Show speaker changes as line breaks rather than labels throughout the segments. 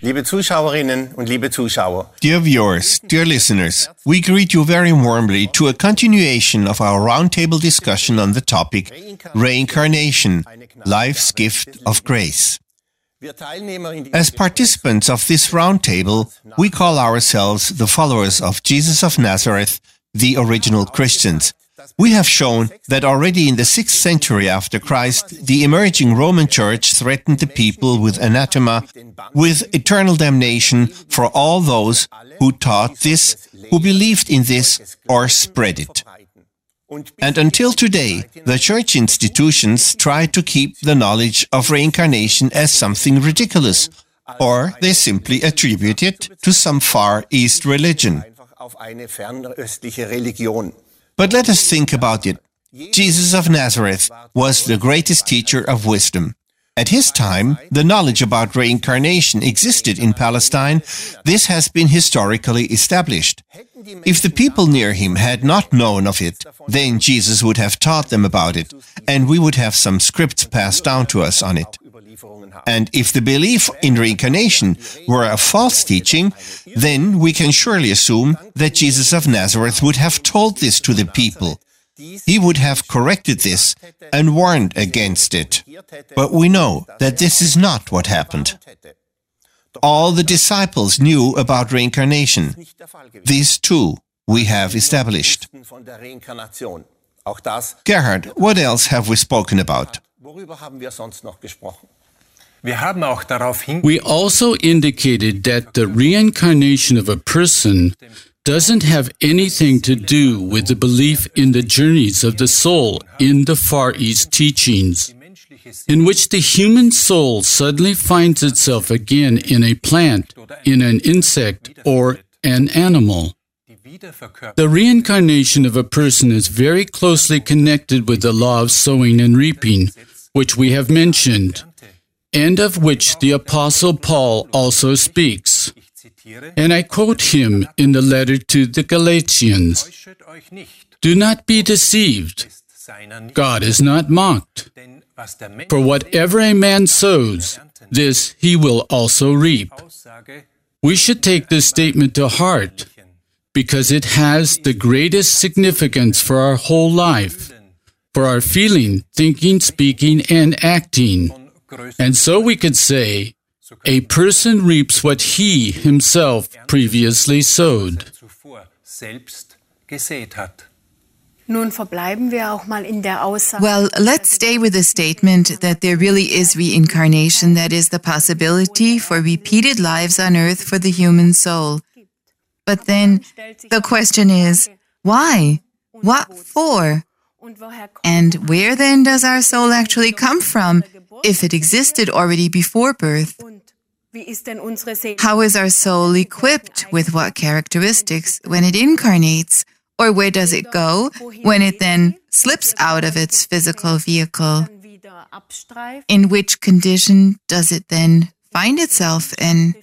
Liebe Zuschauerinnen und liebe Zuschauer.
Dear viewers, dear listeners, we greet you very warmly to a continuation of our roundtable discussion on the topic Reincarnation, Life's Gift of Grace. As participants of this roundtable, we call ourselves the followers of Jesus of Nazareth, the original Christians. We have shown that already in the 6th century after Christ, the emerging Roman Church threatened the people with anathema, with eternal damnation for all those who taught this, who believed in this, or spread it. And until today, the church institutions try to keep the knowledge of reincarnation as something ridiculous, or they simply attribute it to some Far East religion. But let us think about it. Jesus of Nazareth was the greatest teacher of wisdom. At his time, the knowledge about reincarnation existed in Palestine. This has been historically established. If the people near him had not known of it, then Jesus would have taught them about it, and we would have some scripts passed down to us on it. And if the belief in reincarnation were a false teaching, then we can surely assume that Jesus of Nazareth would have told this to the people. He would have corrected this and warned against it. But we know that this is not what happened. All the disciples knew about reincarnation. This too we have established. Gerhard, what else have we spoken about?
We also indicated that the reincarnation of a person doesn't have anything to do with the belief in the journeys of the soul in the Far East teachings, in which the human soul suddenly finds itself again in a plant, in an insect, or an animal. The reincarnation of a person is very closely connected with the law of sowing and reaping, which we have mentioned, and of which the Apostle Paul also speaks. And I quote him in the letter to the Galatians, "Do not be deceived. God is not mocked. For whatever a man sows, this he will also reap." We should take this statement to heart, because it has the greatest significance for our whole life, for our feeling, thinking, speaking, and acting. And so we could say, a person reaps what he himself previously sowed.
Well, let's stay with the statement that there really is reincarnation, that is the possibility for repeated lives on earth for the human soul. But then the question is, why? What for? And where then does our soul actually come from, if it existed already before birth? How is our soul equipped, with what characteristics, when it incarnates? Or where does it go when it then slips out of its physical vehicle? In which condition does it then find itself in?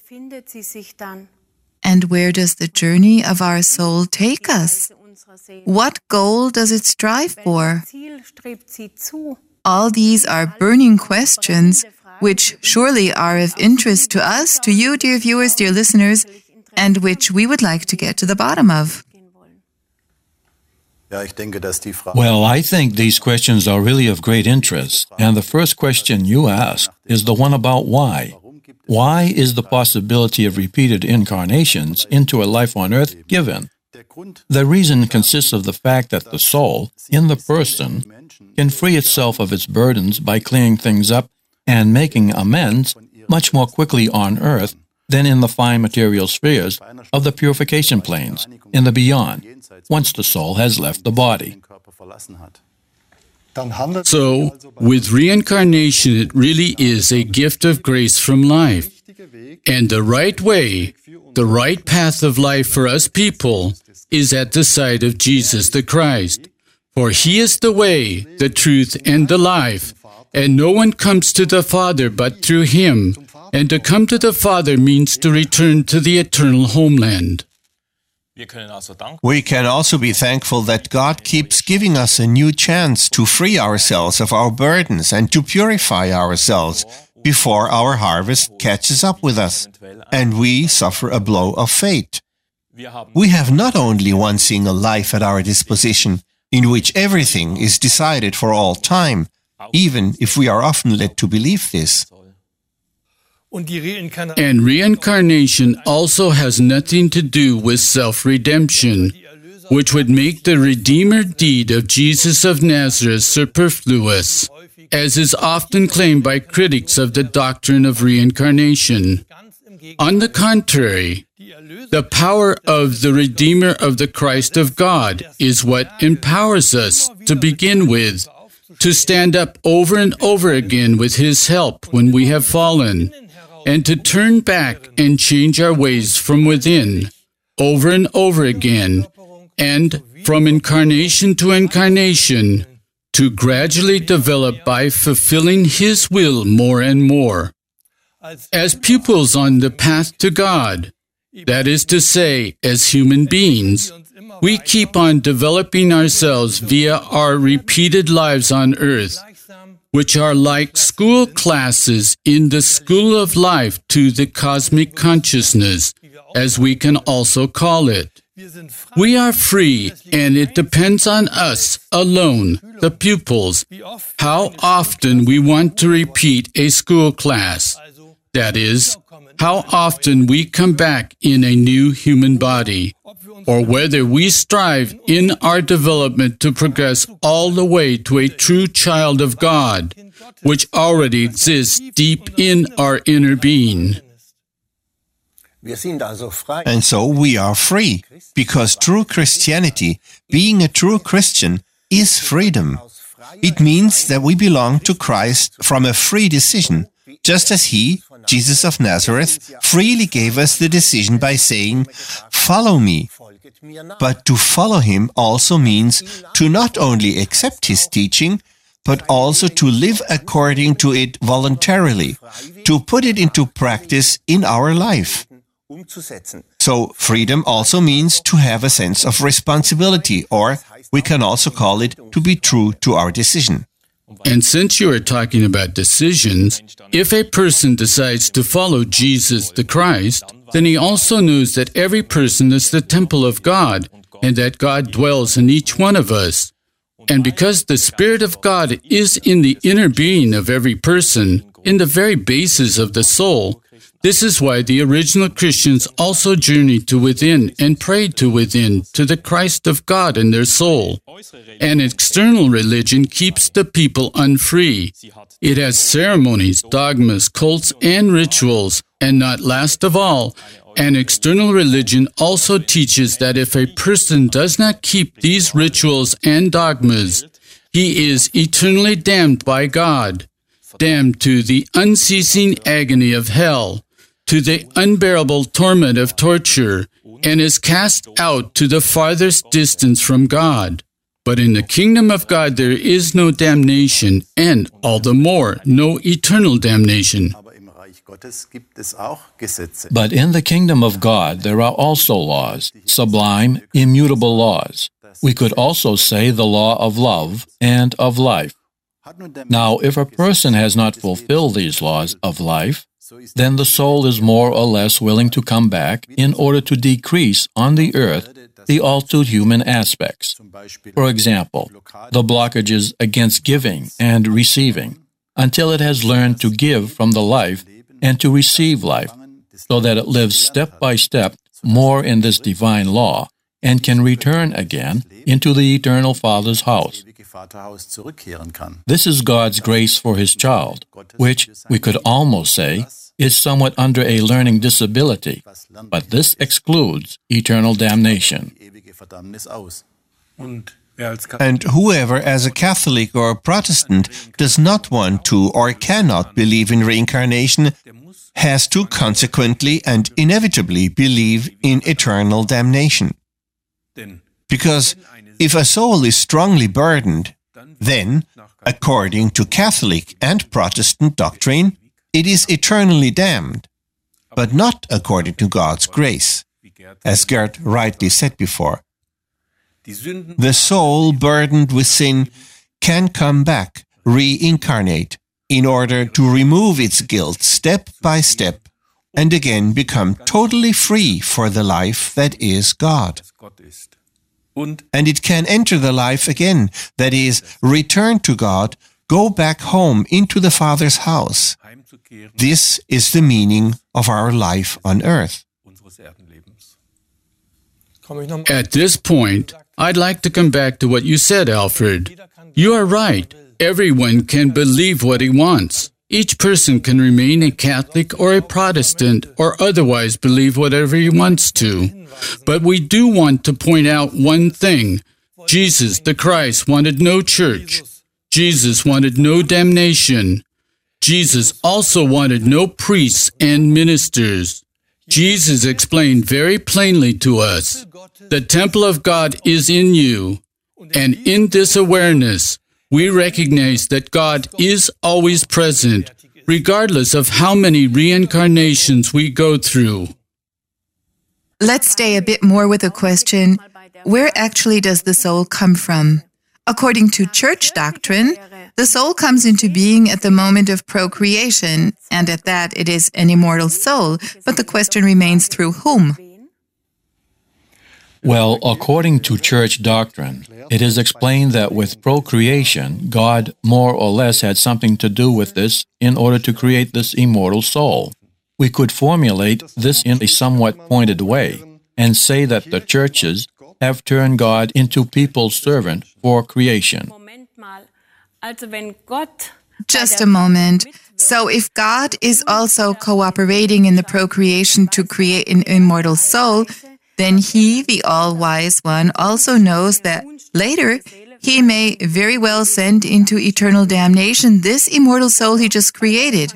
And where does the journey of our soul take us? What goal does it strive for? All these are burning questions which surely are of interest to us, to you, dear viewers, dear listeners, and which we would like to get to the bottom of.
Well, I think these questions are really of great interest. And the first question you asked is the one about why. Why is the possibility of repeated incarnations into a life on earth given? The reason consists of the fact that the soul, in the person, can free itself of its burdens by clearing things up and making amends much more quickly on earth than in the fine material spheres of the purification planes in the beyond, once the soul has left the body.
So, with reincarnation, it really is a gift of grace from life. And the right way, the right path of life for us people, is at the side of Jesus the Christ. For He is the way, the truth, and the life, and no one comes to the Father but through Him. And to come to the Father means to return to the eternal homeland.
We can also be thankful that God keeps giving us a new chance to free ourselves of our burdens and to purify ourselves, before our harvest catches up with us, and we suffer a blow of fate. We have not only one single life at our disposition, in which everything is decided for all time, even if we are often led to believe this.
And reincarnation also has nothing to do with self-redemption, which would make the Redeemer deed of Jesus of Nazareth superfluous, as is often claimed by critics of the doctrine of reincarnation. On the contrary, the power of the Redeemer of the Christ of God is what empowers us, to begin with, to stand up over and over again with His help when we have fallen, and to turn back and change our ways from within, over and over again, and from incarnation to incarnation, to gradually develop by fulfilling His will more and more. As pupils on the path to God, that is to say, as human beings, we keep on developing ourselves via our repeated lives on earth, which are like school classes in the school of life to the cosmic consciousness, as we can also call it. We are free, and it depends on us alone, the pupils, how often we want to repeat a school class. That is, how often we come back in a new human body, or whether we strive in our development to progress all the way to a true child of God, which already exists deep in our inner being.
And so we are free, because true Christianity, being a true Christian, is freedom. It means that we belong to Christ from a free decision, just as He, Jesus of Nazareth, freely gave us the decision by saying, "Follow me." But to follow Him also means to not only accept His teaching, but also to live according to it voluntarily, to put it into practice in our life. So freedom also means to have a sense of responsibility, or we can also call it to be true to our decision.
And since you are talking about decisions, if a person decides to follow Jesus the Christ, then he also knows that every person is the temple of God, and that God dwells in each one of us. And because the Spirit of God is in the inner being of every person, in the very basis of the soul, this is why the original Christians also journeyed to within and prayed to within, to the Christ of God in their soul. An external religion keeps the people unfree. It has ceremonies, dogmas, cults, and rituals, and not last of all, an external religion also teaches that if a person does not keep these rituals and dogmas, he is eternally damned by God, damned to the unceasing agony of hell, to the unbearable torment of torture, and is cast out to the farthest distance from God. But in the kingdom of God there is no damnation, and all the more, no eternal damnation.
But in the kingdom of God there are also laws, sublime, immutable laws. We could also say the law of love and of life. Now, if a person has not fulfilled these laws of life, then the soul is more or less willing to come back in order to decrease on the earth the all-too human aspects. For example, the blockages against giving and receiving, until it has learned to give from the life and to receive life, so that it lives step by step more in this divine law and can return again into the eternal Father's house. This is God's grace for His child, which, we could almost say, is somewhat under a learning disability, but this excludes eternal damnation.
And whoever, as a Catholic or a Protestant, does not want to or cannot believe in reincarnation, has to consequently and inevitably believe in eternal damnation. Because if a soul is strongly burdened, then, according to Catholic and Protestant doctrine, it is eternally damned, but not according to God's grace. As Gerd rightly said before, the soul burdened with sin can come back, reincarnate, in order to remove its guilt step by step and again become totally free for the life that is God. And it can enter the life again, that is, return to God, go back home into the Father's house. This is the meaning of our life on earth.
At this point, I'd like to come back to what you said, Alfred. You are right. Everyone can believe what he wants. Each person can remain a Catholic or a Protestant or otherwise believe whatever he wants to. But we do want to point out one thing. Jesus, the Christ, wanted no church. Jesus wanted no damnation. Jesus also wanted no priests and ministers. Jesus explained very plainly to us, the temple of God is in you, and in this awareness, we recognize that God is always present, regardless of how many reincarnations we go through.
Let's stay a bit more with the question, where actually does the soul come from? According to church doctrine, the soul comes into being at the moment of procreation, and at that it is an immortal soul, but the question remains through whom?
Well, according to church doctrine, it is explained that with procreation, God more or less had something to do with this in order to create this immortal soul. We could formulate this in a somewhat pointed way and say that the churches have turned God into people's servant for creation.
Just a moment. So if God is also cooperating in the procreation to create an immortal soul, then He, the All-Wise One, also knows that later He may very well send into eternal damnation this immortal soul He just created.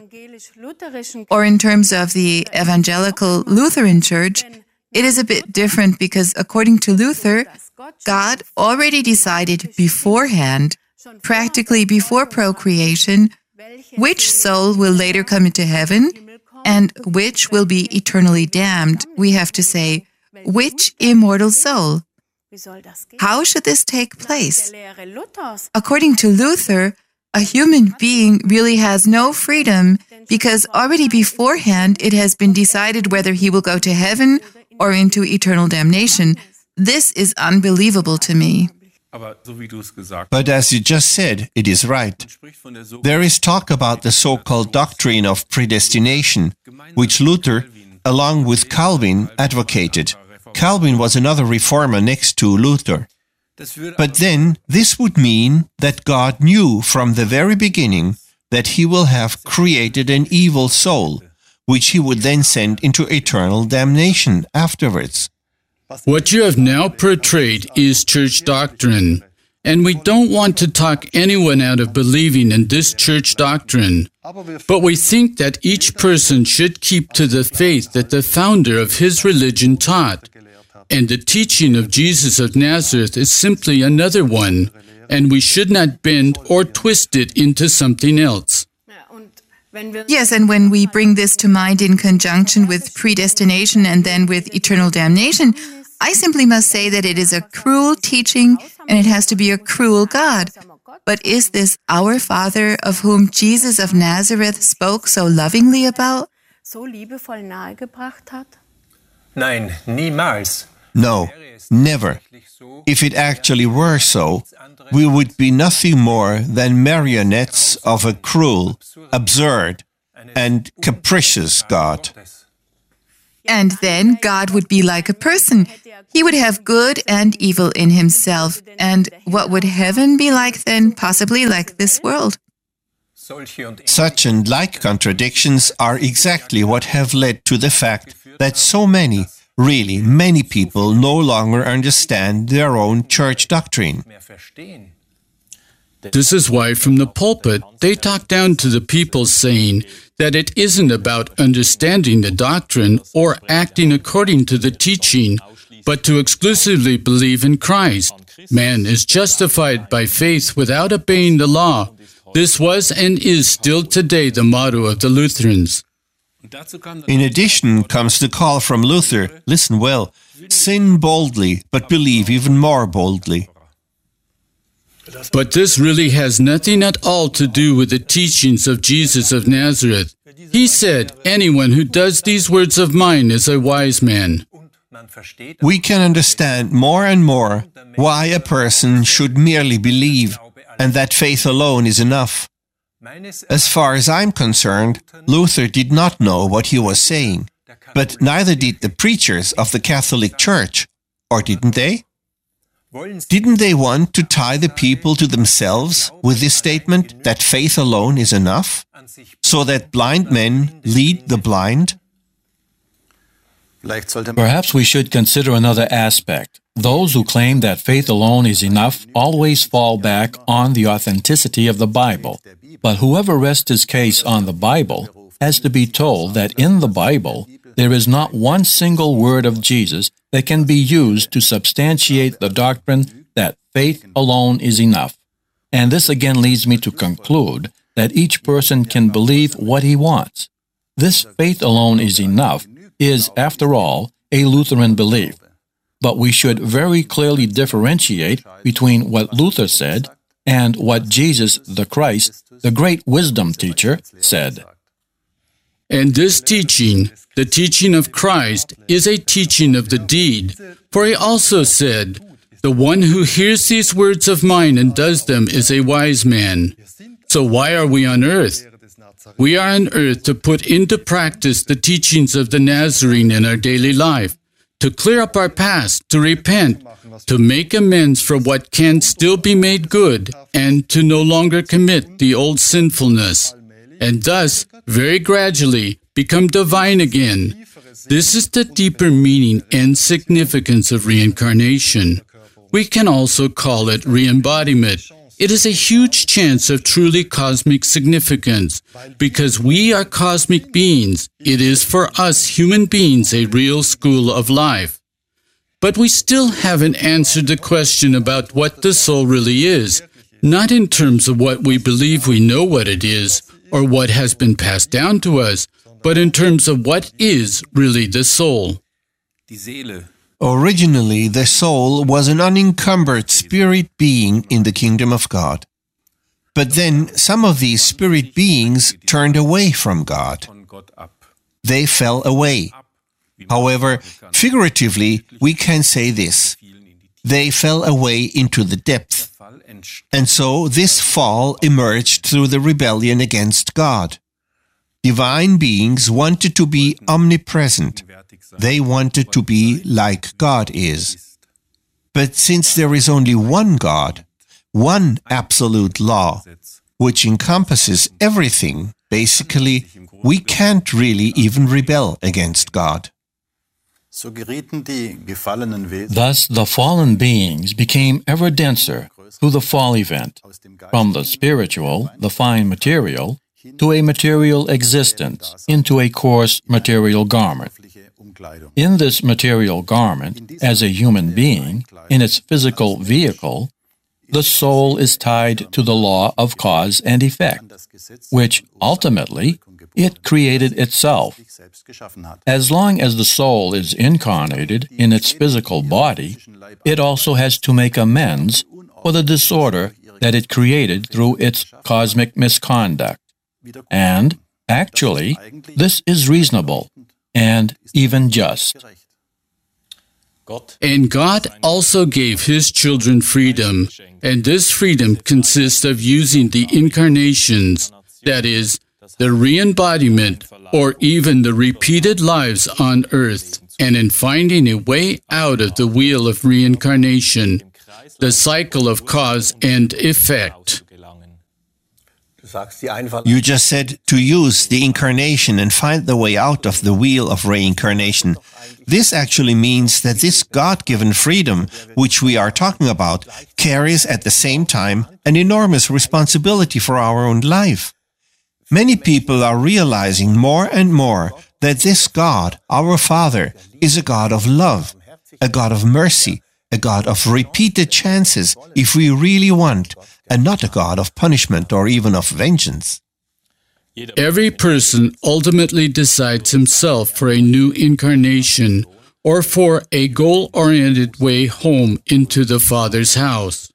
Or in terms of the Evangelical Lutheran Church, it is a bit different because according to Luther, God already decided beforehand, practically before procreation, which soul will later come into heaven and which will be eternally damned. We have to say, which immortal soul? How should this take place? According to Luther, a human being really has no freedom because already beforehand it has been decided whether he will go to heaven or into eternal damnation. This is unbelievable to me.
But as you just said, it is right. There is talk about the so-called doctrine of predestination, which Luther, along with Calvin, advocated. Calvin was another reformer next to Luther. But then, this would mean that God knew from the very beginning that He will have created an evil soul, which He would then send into eternal damnation afterwards.
What you have now portrayed is church doctrine, and we don't want to talk anyone out of believing in this church doctrine. But we think that each person should keep to the faith that the founder of his religion taught. And the teaching of Jesus of Nazareth is simply another one, and we should not bend or twist it into something else.
Yes, and when we bring this to mind in conjunction with predestination and then with eternal damnation, I simply must say that it is a cruel teaching and it has to be a cruel God. But is this our Father of whom Jesus of Nazareth spoke so lovingly about?
Nein, niemals.
No, never. If it actually were so, we would be nothing more than marionettes of a cruel, absurd, and capricious God.
And then God would be like a person. He would have good and evil in Himself. And what would heaven be like then? Possibly like this world.
Such and like contradictions are exactly what have led to the fact that so many, really many people no longer understand their own church doctrine.
This is why from the pulpit they talk down to the people saying that it isn't about understanding the doctrine or acting according to the teaching, but to exclusively believe in Christ. Man is justified by faith without obeying the law. This was and is still today the motto of the Lutherans.
In addition comes the call from Luther, listen well, sin boldly, but believe even more boldly.
But this really has nothing at all to do with the teachings of Jesus of Nazareth. He said, "Anyone who does these words of mine is a wise man."
We can understand more and more why a person should merely believe and that faith alone is enough. As far as I'm concerned, Luther did not know what he was saying, but neither did the preachers of the Catholic Church, or didn't they? Didn't they want to tie the people to themselves with this statement that faith alone is enough, so that blind men lead the blind?
Perhaps we should consider another aspect. Those who claim that faith alone is enough always fall back on the authenticity of the Bible. But whoever rests his case on the Bible has to be told that in the Bible there is not one single word of Jesus that can be used to substantiate the doctrine that faith alone is enough. And this again leads me to conclude that each person can believe what he wants. This faith alone is enough is, after all, a Lutheran belief. But we should very clearly differentiate between what Luther said and what Jesus the Christ, the great wisdom teacher, said.
And this teaching, the teaching of Christ, is a teaching of the deed. For he also said, "The one who hears these words of mine and does them is a wise man." So why are we on earth? We are on earth to put into practice the teachings of the Nazarene in our daily life, to clear up our past, to repent, to make amends for what can still be made good, and to no longer commit the old sinfulness, and thus, very gradually, become divine again. This is the deeper meaning and significance of reincarnation. We can also call it re-embodiment. It is a huge chance of truly cosmic significance. Because we are cosmic beings, it is for us human beings a real school of life. But we still haven't answered the question about what the soul really is, not in terms of what we believe we know what it is, or what has been passed down to us, but in terms of what is really the soul.
Originally, the soul was an unencumbered spirit being in the kingdom of God. But then some of these spirit beings turned away from God. They fell away. However, figuratively, we can say this: they fell away into the depth. And so this fall emerged through the rebellion against God. Divine beings wanted to be omnipresent. They wanted to be like God is. But since there is only one God, one absolute law, which encompasses everything, basically, we can't really even rebel against God.
Thus, the fallen beings became ever denser through the fall event, from the spiritual, the fine material, to a material existence, into a coarse material garment. In this material garment, as a human being, in its physical vehicle, the soul is tied to the law of cause and effect, which ultimately it created itself. As long as the soul is incarnated in its physical body, it also has to make amends for the disorder that it created through its cosmic misconduct. And, actually, this is reasonable and even just.
And God also gave His children freedom, and this freedom consists of using the incarnations, that is, the re-embodiment, or even the repeated lives on earth, and in finding a way out of the wheel of reincarnation, the cycle of cause and effect.
You just said to use the incarnation and find the way out of the wheel of reincarnation. This actually means that this God-given freedom, which we are talking about, carries at the same time an enormous responsibility for our own life. Many people are realizing more and more that this God, our Father, is a God of love, a God of mercy, a God of repeated chances if we really want, and not a God of punishment or even of vengeance.
Every person ultimately decides himself for a new incarnation or for a goal-oriented way home into the Father's house.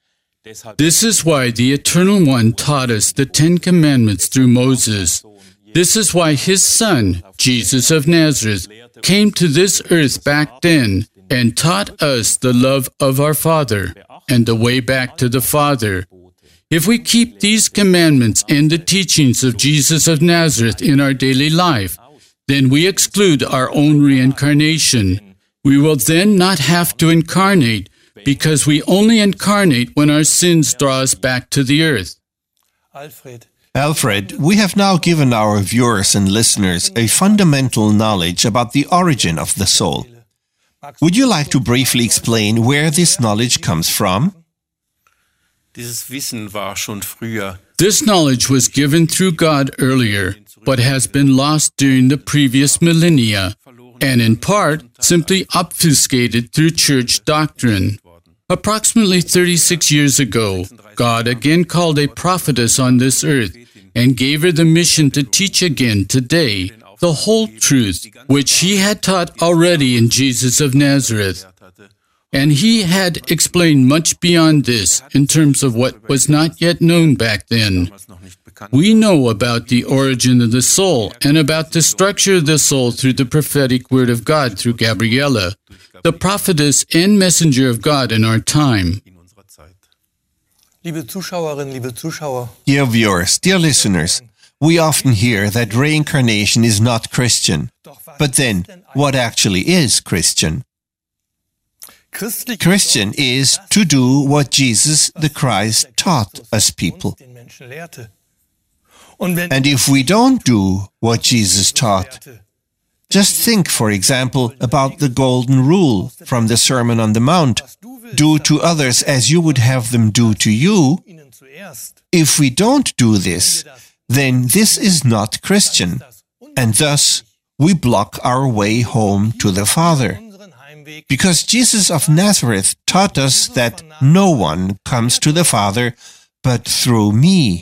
This is why the Eternal One taught us the Ten Commandments through Moses. This is why His Son, Jesus of Nazareth, came to this earth back then and taught us the love of our Father and the way back to the Father. If we keep these commandments and the teachings of Jesus of Nazareth in our daily life, then we exclude our own reincarnation. We will then not have to incarnate because we only incarnate when our sins draw us back to the earth.
Alfred, we have now given our viewers and listeners a fundamental knowledge about the origin of the soul. Would you like to briefly explain where this knowledge comes from?
This knowledge was given through God earlier, but has been lost during the previous millennia, and in part simply obfuscated through church doctrine. Approximately 36 years ago, God again called a prophetess on this earth and gave her the mission to teach again today the whole truth, which He had taught already in Jesus of Nazareth. And He had explained much beyond this in terms of what was not yet known back then. We know about the origin of the soul and about the structure of the soul through the prophetic word of God through Gabriela, the prophetess and messenger of God in our time.
Dear viewers, dear listeners, we often hear that reincarnation is not Christian. But then, what actually is Christian? Christian is to do what Jesus the Christ taught us people. And if we don't do what Jesus taught, just think, for example, about the Golden Rule from the Sermon on the Mount. Do to others as you would have them do to you. If we don't do this, then this is not Christian, and thus we block our way home to the Father. Because Jesus of Nazareth taught us that no one comes to the Father but through me.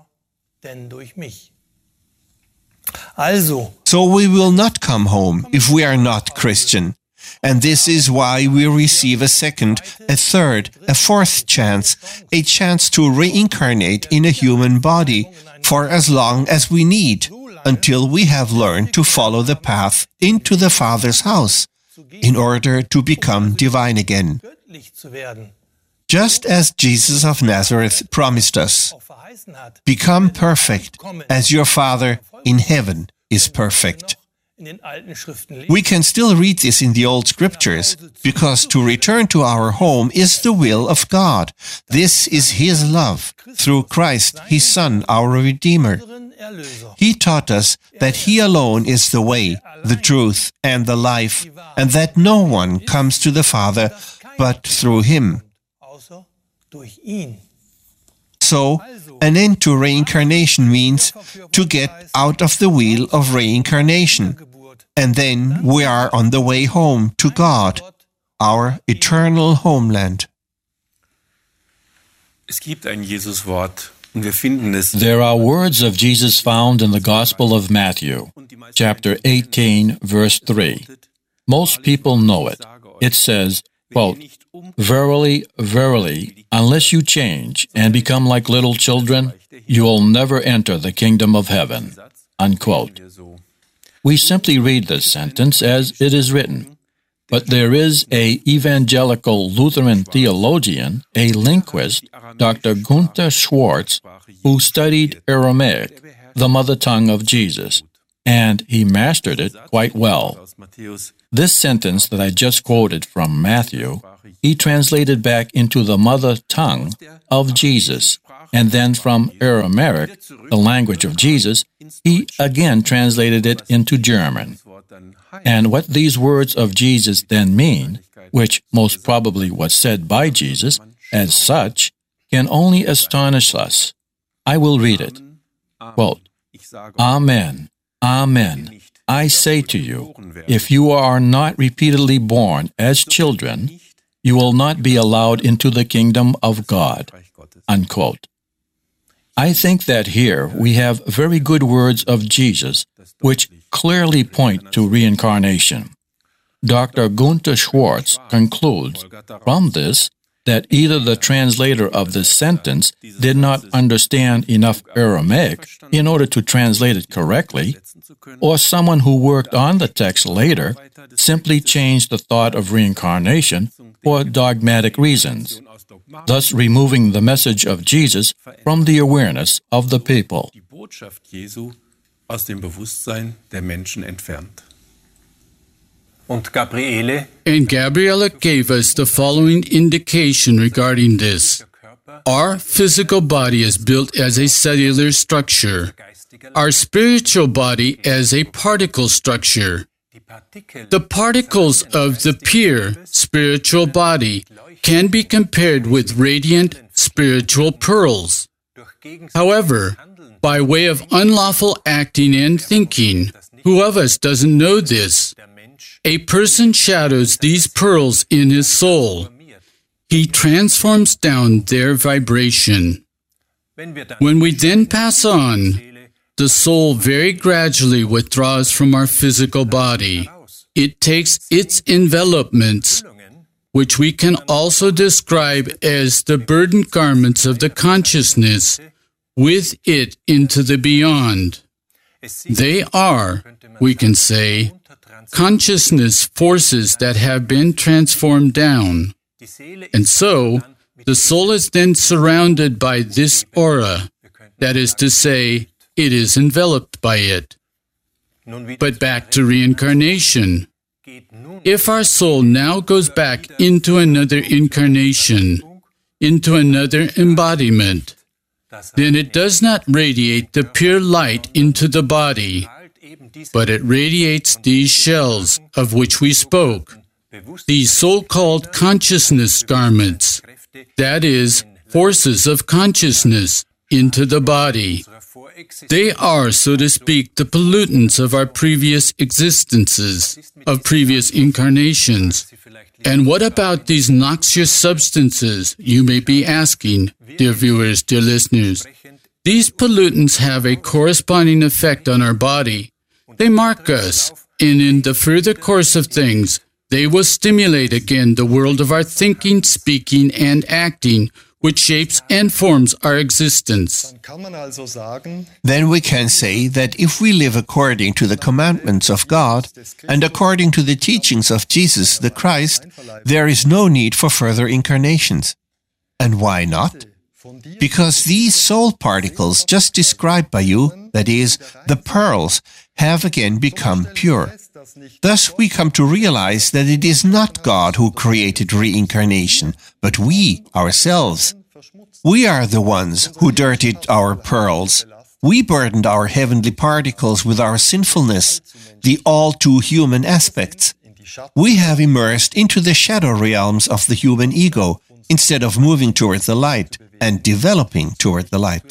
So we will not come home if we are not Christian. And this is why we receive a second, a third, a fourth chance, a chance to reincarnate in a human body for as long as we need, until we have learned to follow the path into the Father's house, in order to become divine again. Just as Jesus of Nazareth promised us, become perfect as your Father in heaven is perfect. We can still read this in the Old Scriptures, because to return to our home is the will of God. This is His love, through Christ, His Son, our Redeemer. He taught us that He alone is the way, the truth, and the life, and that no one comes to the Father but through Him. So, an end to reincarnation means to get out of the wheel of reincarnation. And then we are on the way home to God, our eternal homeland.
There are words of Jesus found in the Gospel of Matthew, chapter 18, verse 3. Most people know it. It says, quote, "Verily, verily, unless you change and become like little children, you will never enter the kingdom of heaven." Unquote. We simply read this sentence as it is written. But there is an evangelical Lutheran theologian, a linguist, Dr. Gunther Schwartz, who studied Aramaic, the mother tongue of Jesus, and he mastered it quite well. This sentence that I just quoted from Matthew, he translated back into the mother tongue of Jesus, and then from Aramaic, the language of Jesus, he again translated it into German. And what these words of Jesus then mean, which most probably was said by Jesus as such, can only astonish us. I will read it. Quote, "Amen, amen, I say to you, if you are not repeatedly born as children, you will not be allowed into the kingdom of God." Unquote. I think that here we have very good words of Jesus, which clearly point to reincarnation. Dr. Gunther Schwartz concludes from this that either the translator of this sentence did not understand enough Aramaic in order to translate it correctly, or someone who worked on the text later simply changed the thought of reincarnation for dogmatic reasons, thus removing the message of Jesus from the awareness of the people.
And Gabriela gave us the following indication regarding this. Our physical body is built as a cellular structure, our spiritual body as a particle structure. The particles of the pure spiritual body can be compared with radiant spiritual pearls. However, by way of unlawful acting and thinking, who of us doesn't know this? A person shadows these pearls in his soul. He transforms down their vibration. When we then pass on, the soul very gradually withdraws from our physical body. It takes its envelopments, which we can also describe as the burdened garments of the consciousness, with it into the beyond. They are, we can say, consciousness forces that have been transformed down. And so, the soul is then surrounded by this aura, that is to say, it is enveloped by it. But back to reincarnation. If our soul now goes back into another incarnation, into another embodiment, then it does not radiate the pure light into the body, but it radiates these shells of which we spoke, these so-called consciousness garments, that is, forces of consciousness, into the body. They are, so to speak, the pollutants of our previous existences, of previous incarnations. And what about these noxious substances, you may be asking, dear viewers, dear listeners? These pollutants have a corresponding effect on our body. They mark us, and in the further course of things, they will stimulate again the world of our thinking, speaking, and acting, which shapes and forms our existence.
Then we can say that if we live according to the commandments of God and according to the teachings of Jesus the Christ, there is no need for further incarnations. And why not? Because these soul particles just described by you, that is, the pearls, have again become pure. Thus we come to realize that it is not God who created reincarnation, but we ourselves. We are the ones who dirtied our pearls. We burdened our heavenly particles with our sinfulness, the all too human aspects. We have immersed into the shadow realms of the human ego, instead of moving toward the light and developing toward the light.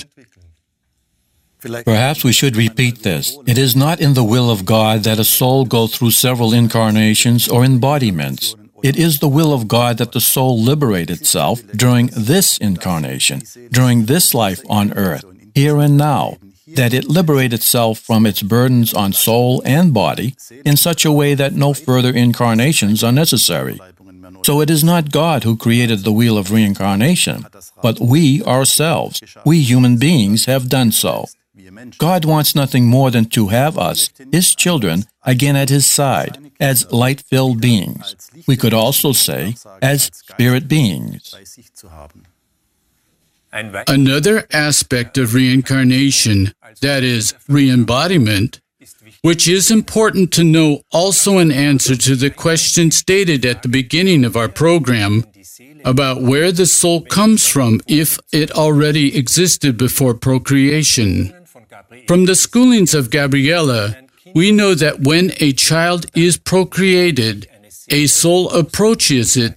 Perhaps we should repeat this. It is not in the will of God that a soul go through several incarnations or embodiments. It is the will of God that the soul liberate itself during this incarnation, during this life on earth, here and now, that it liberate itself from its burdens on soul and body in such a way that no further incarnations are necessary. So it is not God who created the wheel of reincarnation, but we ourselves, we human beings, have done so. God wants nothing more than to have us, His children, again at His side, as light-filled beings. We could also say, as spirit beings.
Another aspect of reincarnation, that is, re-embodiment, which is important to know also in answer to the question stated at the beginning of our program about where the soul comes from if it already existed before procreation. From the schoolings of Gabriela, we know that when a child is procreated, a soul approaches it